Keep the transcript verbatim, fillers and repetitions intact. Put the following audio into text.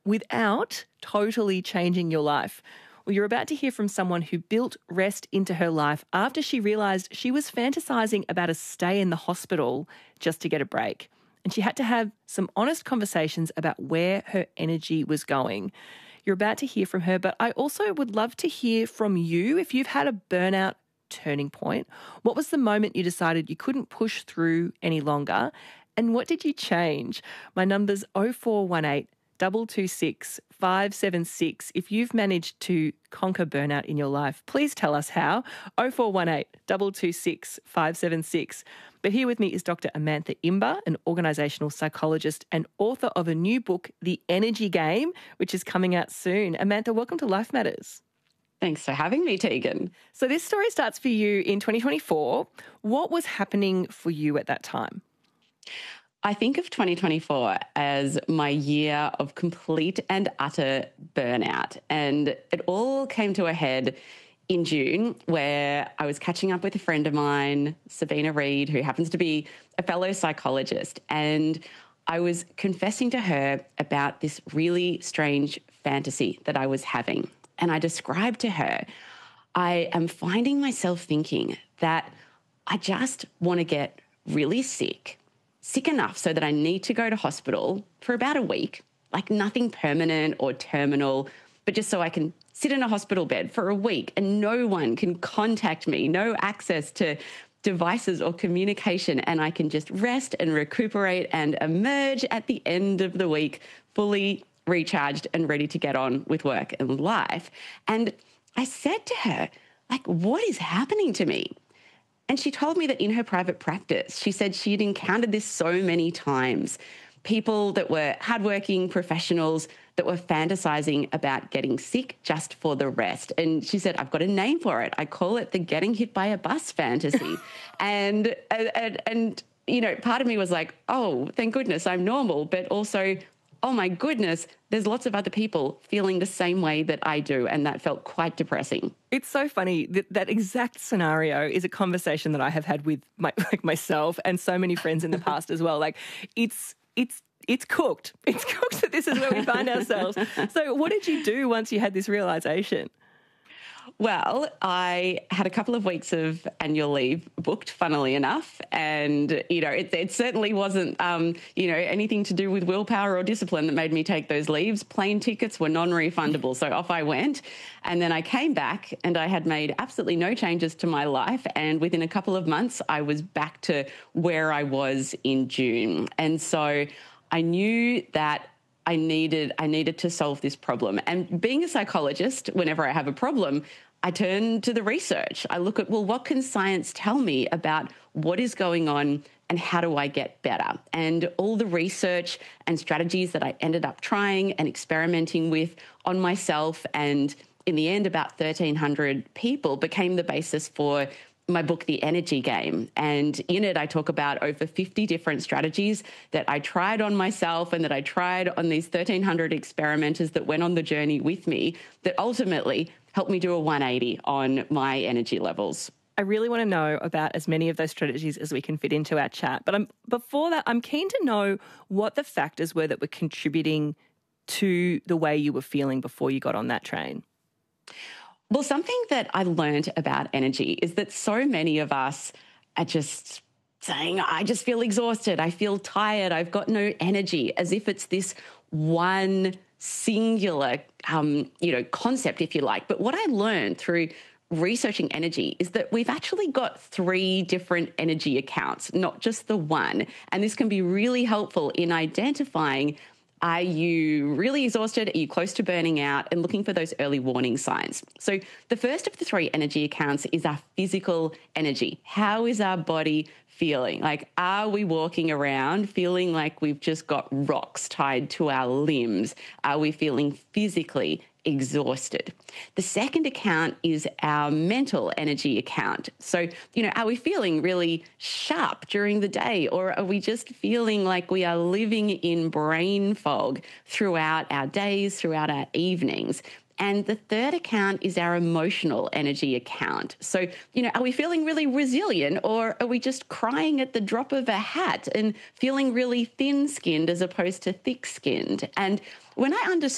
without totally changing your life. Well, you're about to hear from someone who built rest into her life after she realised she was fantasising about a stay in the hospital just to get a break. And she had to have some honest conversations about where her energy was going. You're about to hear from her, but I also would love to hear from you if you've had a burnout turning point. What was the moment you decided you couldn't push through any longer? And what did you change? My number's oh four one eight, two two six, five seven six. If you've managed to conquer burnout in your life, please tell us how. oh four one eight, two two six, five seven six. But here with me is Doctor Amantha Imber, an organisational psychologist and author of a new book, The Energy Game, which is coming out soon. Amantha, welcome to Life Matters. Thanks for having me, Tegan. So this story starts for you in twenty twenty-four. What was happening for you at that time? I think of twenty twenty-four as my year of complete and utter burnout. And it all came to a head in June, where I was catching up with a friend of mine, Sabina Reid, who happens to be a fellow psychologist. And I was confessing to her about this really strange fantasy that I was having. And I described to her, I am finding myself thinking that I just want to get really sick, sick enough so that I need to go to hospital for about a week, like nothing permanent or terminal, but just so I can sit in a hospital bed for a week and no one can contact me, no access to devices or communication, and I can just rest and recuperate and emerge at the end of the week fully recharged and ready to get on with work and life. And I said to her, like, what is happening to me? And she told me that in her private practice, she said she had encountered this so many times. People that were hardworking professionals that were fantasizing about getting sick just for the rest. And she said, I've got a name for it. I call it the getting hit by a bus fantasy. and, and, and, you know, part of me was like, oh, thank goodness I'm normal. But also, oh my goodness, there's lots of other people feeling the same way that I do. And that felt quite depressing. It's so funny that that exact scenario is a conversation that I have had with my, like myself and so many friends in the past as well. Like it's, it's, it's cooked. It's cooked that this is where we find ourselves. So what did you do once you had this realisation? Well, I had a couple of weeks of annual leave booked, funnily enough, and, you know, it, it certainly wasn't, um, you know, anything to do with willpower or discipline that made me take those leaves. Plane tickets were non-refundable, so off I went. And then I came back and I had made absolutely no changes to my life, and within a couple of months, I was back to where I was in June. And so I knew that I needed I needed to solve this problem. And being a psychologist, whenever I have a problem, I turn to the research. I look at, well, what can science tell me about what is going on and how do I get better? And all the research and strategies that I ended up trying and experimenting with on myself, and in the end, about thirteen hundred people, became the basis for my book, The Energy Game. And in it, I talk about over fifty different strategies that I tried on myself and that I tried on these thirteen hundred experimenters that went on the journey with me that ultimately helped me do a one eighty on my energy levels. I really want to know about as many of those strategies as we can fit into our chat. But I'm, before that, I'm keen to know what the factors were that were contributing to the way you were feeling before you got on that train. Well, something that I learned about energy is that so many of us are just saying, I just feel exhausted, I feel tired, I've got no energy, as if it's this one singular, um, you know, concept, if you like. But what I learned through researching energy is that we've actually got three different energy accounts, not just the one. And this can be really helpful in identifying, are you really exhausted? Are you close to burning out? And looking for those early warning signs. So the first of the three energy accounts is our physical energy. How is our body feeling? Like, are we walking around feeling like we've just got rocks tied to our limbs? Are we feeling physically exhausted? The second account is our mental energy account. So, you know, are we feeling really sharp during the day, or are we just feeling like we are living in brain fog throughout our days, throughout our evenings? And the third account is our emotional energy account. So, you know, are we feeling really resilient, or are we just crying at the drop of a hat and feeling really thin-skinned as opposed to thick-skinned? And when I understood